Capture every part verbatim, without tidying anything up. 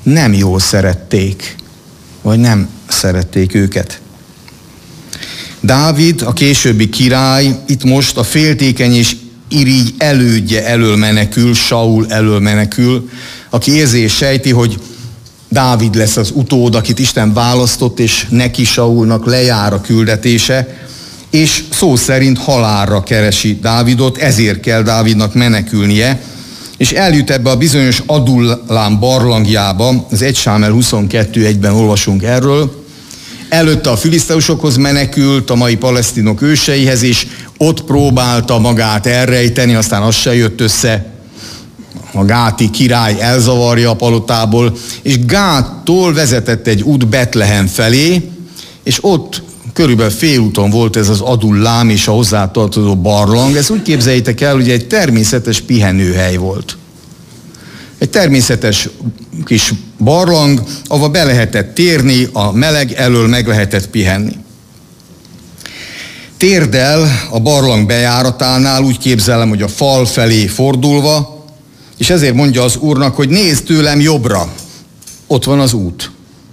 nem jól szerették, vagy nem szerették őket. Dávid, a későbbi király, itt most a féltékeny és irigy elődje elől menekül, Saul elől menekül, aki érzi és sejti, hogy Dávid lesz az utód, akit Isten választott, és neki, Saulnak lejár a küldetése, és szó szerint halálra keresi Dávidot, ezért kell Dávidnak menekülnie, és eljut ebbe a bizonyos Adullám barlangjába, az egy Sámuel huszonkettő egyben olvasunk erről. Előtte a filiszteusokhoz menekült, a mai palesztinok őseihez, és ott próbálta magát elrejteni, aztán az se jött össze. A gáti király elzavarja a palotából, és Gáttól vezetett egy út Betlehem felé, és ott körülbelül félúton volt ez az Adullám és a hozzátartozó barlang. Ezt úgy képzeljétek el, hogy egy természetes pihenőhely volt. Egy természetes kis barlang, ahova be lehetett térni, a meleg elől meg lehetett pihenni. Térdel a barlang bejáratánál, úgy képzelem, hogy a fal felé fordulva, és ezért mondja az Úrnak, hogy nézd tőlem jobbra, ott van az út.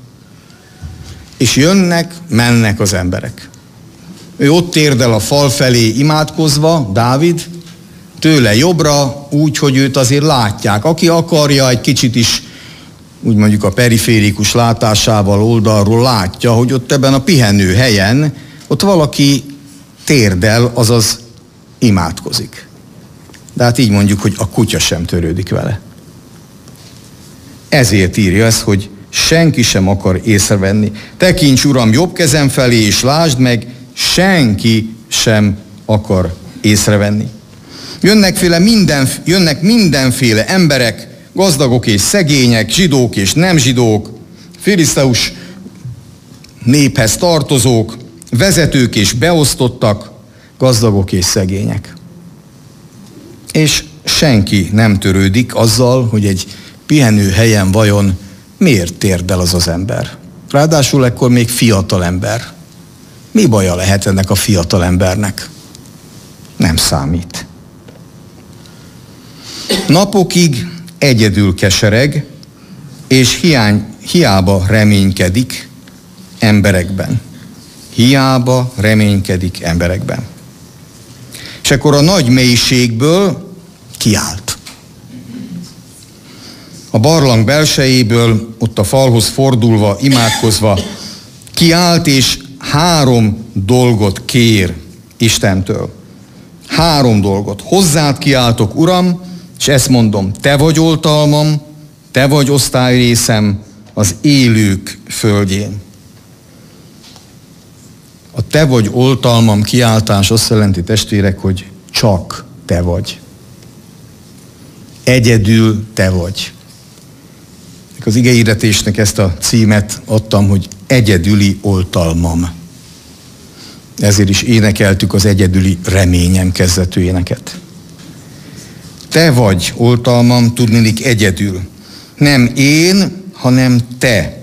És jönnek, mennek az emberek. Ő ott térdel a fal felé imádkozva, Dávid, tőle jobbra, úgy, hogy őt azért látják. Aki akarja, egy kicsit is, úgy mondjuk a periférikus látásával oldalról látja, hogy ott ebben a pihenő helyen, ott valaki térdel, azaz imádkozik. De hát így mondjuk, hogy a kutya sem törődik vele. Ezért írja ez, hogy senki sem akar észrevenni. Tekints, Uram, jobb kezem felé, és lásd meg, senki sem akar észrevenni. Jönnek, féle minden, jönnek mindenféle emberek, gazdagok és szegények, zsidók és nem zsidók, filiszteus néphez tartozók, vezetők és beosztottak, gazdagok és szegények. És senki nem törődik azzal, hogy egy pihenő helyen vajon miért térdel az az ember. Ráadásul ekkor még fiatal ember. Mi baja lehet ennek a fiatal embernek? Nem számít. Napokig egyedül kesereg, és hiány, hiába reménykedik emberekben. Hiába reménykedik emberekben. És akkor a nagy mélységből kiállt. A barlang belsejéből, ott a falhoz fordulva, imádkozva, kiállt, és három dolgot kér Istentől. Három dolgot. Hozzád kiáltok, Uram, és ezt mondom, te vagy oltalmam, te vagy osztályrészem az élők földjén. A te vagy oltalmam kiáltás azt jelenti, testvérek, hogy csak te vagy. Egyedül te vagy. Az igehirdetésnek ezt a címet adtam, hogy egyedüli oltalmam. Ezért is énekeltük az egyedüli reményem kezdetű éneket. Te vagy oltalmam, tudniillik egyedül. Nem én, hanem te.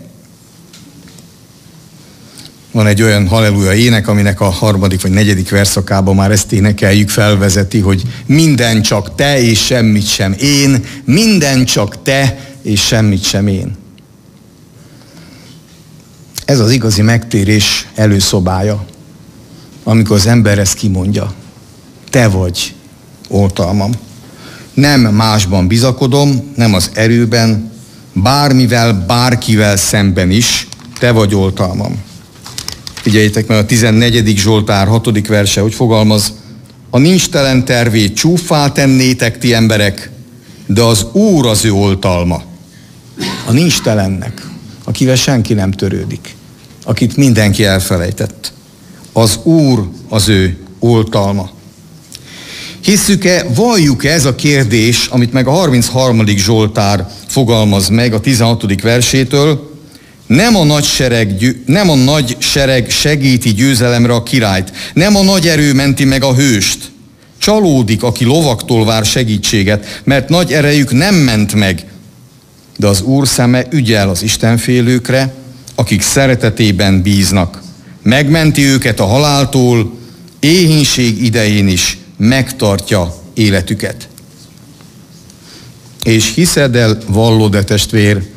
Van egy olyan halleluja ének, aminek a harmadik vagy negyedik verszakában már ezt énekeljük, felvezeti, hogy minden csak te és semmit sem én, minden csak te és semmit sem én. Ez az igazi megtérés előszobája, amikor az ember ezt kimondja. Te vagy oltalmam. Nem másban bizakodom, nem az erőben, bármivel, bárkivel szemben is, te vagy oltalmam. Figyeljétek meg a tizennegyedik Zsoltár hatodik verse, hogy fogalmaz, a nincstelen tervét csúffá tennétek ti emberek, de az Úr az ő oltalma. A nincstelennek, akivel senki nem törődik, akit mindenki elfelejtett. Az Úr az ő oltalma. Hisszük-e, valljuk-e, ez a kérdés, amit meg a harmincharmadik Zsoltár fogalmaz meg a tizenhatodik versétől, nem a nagy sereg, nem a nagy sereg segíti győzelemre a királyt, nem a nagy erő menti meg a hőst. Csalódik, aki lovaktól vár segítséget, mert nagy erejük nem ment meg. De az Úr szeme ügyel az istenfélőkre, akik szeretetében bíznak. Megmenti őket a haláltól, éhínség idején is megtartja életüket. És hiszed el, vallod-e, testvér,